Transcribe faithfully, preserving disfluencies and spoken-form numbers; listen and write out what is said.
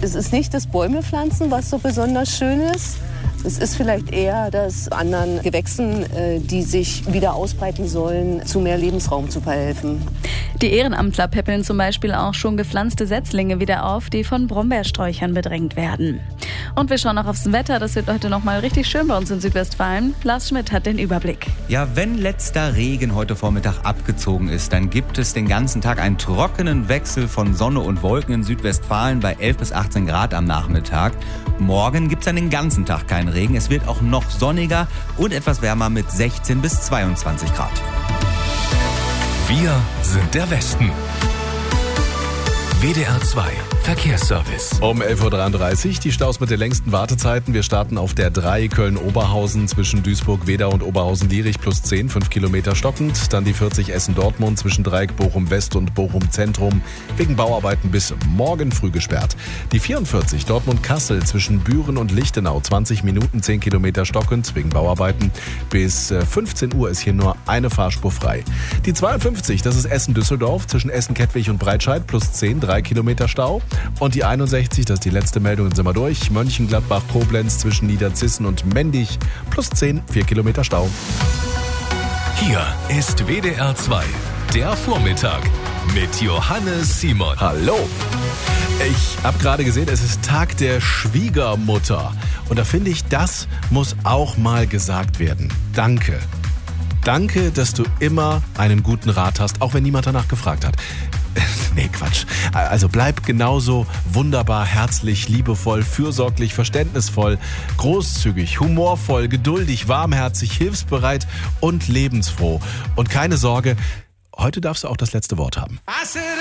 Es ist nicht das Bäume pflanzen, was so besonders schön ist. Es ist vielleicht eher das anderen Gewächsen, die sich wieder ausbreiten sollen, zu mehr Lebensraum zu verhelfen. Die Ehrenamtler peppeln zum Beispiel auch schon gepflanzte Setzlinge wieder auf, die von Brombeersträuchern bedrängt werden. Und wir schauen noch aufs Wetter. Das wird heute noch mal richtig schön bei uns in Südwestfalen. Lars Schmidt hat den Überblick. Ja, wenn letzter Regen heute Vormittag abgezogen ist, dann gibt es den ganzen Tag einen trockenen Wechsel von Sonne und Wolken in Südwestfalen bei elf bis achtzehn Grad am Nachmittag. Morgen gibt es dann den ganzen Tag keinen Regen. Es wird auch noch sonniger und etwas wärmer mit sechzehn bis zweiundzwanzig Grad. Wir sind der Westen. W D R zwei Verkehrsservice. Um elf Uhr dreiunddreißig die Staus mit den längsten Wartezeiten. Wir starten auf der drei Köln-Oberhausen zwischen Duisburg-Wedau und Oberhausen-Lierich plus zehn, fünf Kilometer stockend. Dann die vierzig Essen-Dortmund zwischen Dreieck Bochum-West und Bochum-Zentrum wegen Bauarbeiten bis morgen früh gesperrt. Die vierundvierzig Dortmund-Kassel zwischen Büren und Lichtenau zwanzig Minuten, zehn Kilometer stockend wegen Bauarbeiten. Bis fünfzehn Uhr ist hier nur eine Fahrspur frei. Die zweiundfünfzig, das ist Essen-Düsseldorf zwischen Essen-Kettwig und Breitscheid plus zehn, drei Kilometer Stau. Und die einundsechzig, das ist die letzte Meldung, dann sind wir durch. Mönchengladbach-Koblenz zwischen Niederzissen und Mendig plus zehn, vier Kilometer Stau. Hier ist W D R zwei, der Vormittag mit Johannes Simon. Hallo! Ich habe gerade gesehen, es ist Tag der Schwiegermutter. Und da finde ich, das muss auch mal gesagt werden. Danke. Danke, dass du immer einen guten Rat hast, auch wenn niemand danach gefragt hat. Nee, Quatsch. Also bleib genauso wunderbar, herzlich, liebevoll, fürsorglich, verständnisvoll, großzügig, humorvoll, geduldig, warmherzig, hilfsbereit und lebensfroh. Und keine Sorge, heute darfst du auch das letzte Wort haben.